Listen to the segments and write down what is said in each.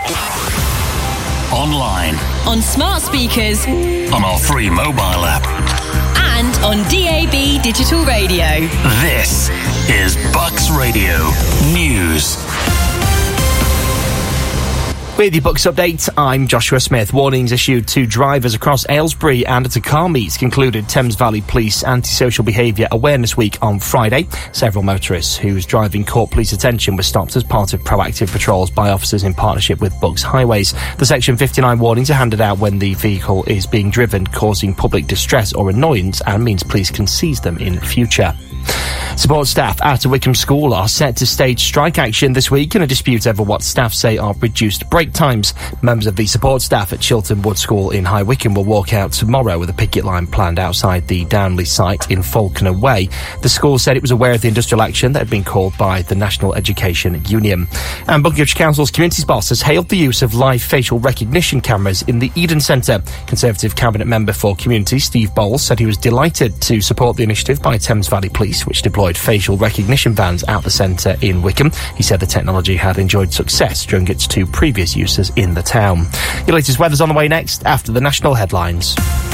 Online. On smart speakers. On our free mobile app. And on DAB digital radio. This is Bucks Radio News. With your Bucks update, I'm Joshua Smith. Warnings issued to drivers across Aylesbury and at a car meet concluded Thames Valley Police Antisocial Behaviour Awareness Week on Friday. Several motorists whose driving caught police attention were stopped as part of proactive patrols by officers in partnership with Bucks Highways. The Section 59 warnings are handed out when the vehicle is being driven, causing public distress or annoyance, and means police can seize them in future. Support staff at a Wycombe school are set to stage strike action this week in a dispute over what staff say are reduced break times. Members of the support staff at Chiltern Wood School in High Wycombe will walk out tomorrow with a picket line planned outside the Downley site in Falconer Way. The school said it was aware of the industrial action that had been called by the National Education Union. And Buckinghamshire Council's Communities Boss has hailed the use of live facial recognition cameras in the Eden Centre. Conservative Cabinet Member for Community Steve Bowles said he was delighted to support the initiative by Thames Valley Police, which deployed facial recognition vans at the centre in Wycombe. He said the technology had enjoyed success during its two previous uses in the town. Your latest weather's on the way next after the national headlines.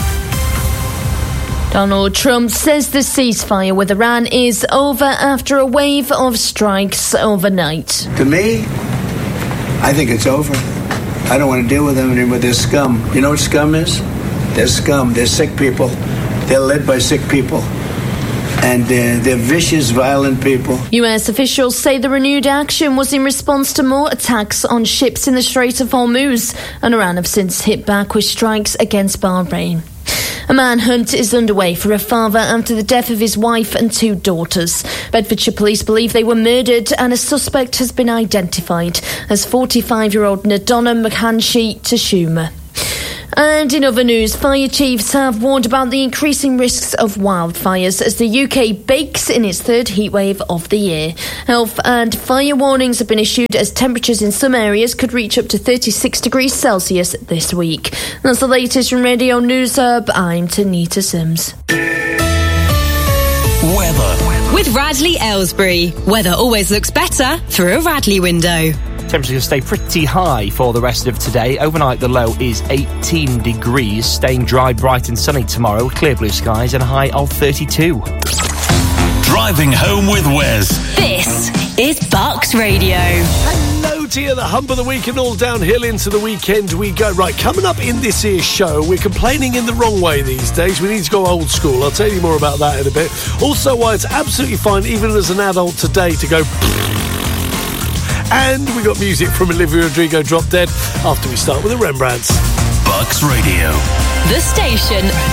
Donald Trump says the ceasefire with Iran is over after a wave of strikes overnight. To me, I think it's over. I don't want to deal with them anymore. They're scum. You know what scum is? They're scum. They're sick people. They're led by sick people. And they're vicious, violent people. US officials say the renewed action was in response to more attacks on ships in the Strait of Hormuz, and Iran have since hit back with strikes against Bahrain. A manhunt is underway for a father after the death of his wife and two daughters. Bedfordshire police believe they were murdered, and a suspect has been identified as 45-year-old Nadonna McHanshi Tashuma. And in other news, fire chiefs have warned about the increasing risks of wildfires as the UK bakes in its third heatwave of the year. Health and fire warnings have been issued as temperatures in some areas could reach up to 36 degrees Celsius this week. That's the latest from Radio News Hub. I'm Tanita Sims. Weather. With Radley Aylesbury. Weather always looks better through a Radley window. Temperatures will stay pretty high for the rest of today. Overnight, the low is 18 degrees, staying dry, bright and sunny tomorrow, clear blue skies and a high of 32. Driving home with Wes. This is Bucks Radio. Hello to you, the hump of the week and all downhill into the weekend we go. Right, coming up in this here show, we're complaining in the wrong way these days. We need to go old school. I'll tell you more about that in a bit. Also, why it's absolutely fine, even as an adult today, to go... And we got music from Olivia Rodrigo, Drop Dead, after we start with the Rembrandts. Bucks Radio. The station